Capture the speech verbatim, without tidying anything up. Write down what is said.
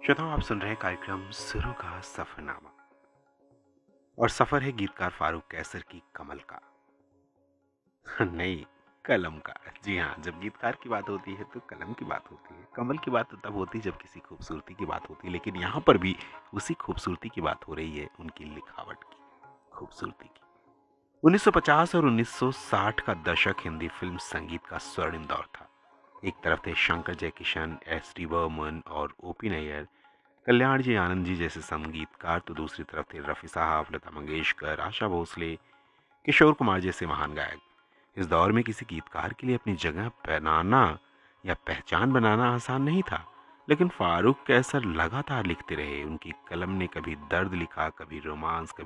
श्रोताओं, आप सुन रहे हैं कार्यक्रम सुरों का सफरनामा और सफर है गीतकार फारूक कैसर की कमल का। नहीं, कलम का। जी हाँ, जब गीतकार की बात होती है तो कलम की बात होती है। कमल की बात तो तब होती है जब किसी खूबसूरती की बात होती है, लेकिन यहाँ पर भी उसी खूबसूरती की बात हो रही है, उनकी लिखावट की खूबसूरती की। उन्नीस सौ पचास और उन्नीस सौ साठ का दशक हिंदी फिल्म संगीत का स्वर्णिम दौर था। एक तरफ थे शंकर जयकिशन, एस डी बर्मन और ओ पी नैयर, कल्याण जी, आनंद जी जैसे संगीतकार, तो दूसरी तरफ थे रफ़ी साहब, लता मंगेशकर, आशा भोसले, किशोर कुमार जैसे महान गायक। इस दौर में किसी गीतकार के लिए अपनी जगह बनाना या पहचान बनाना आसान नहीं था, लेकिन फारूक कैसर लगातार लिखते रहे। उनकी कलम ने कभी दर्द लिखा, कभी रोमांस, कभी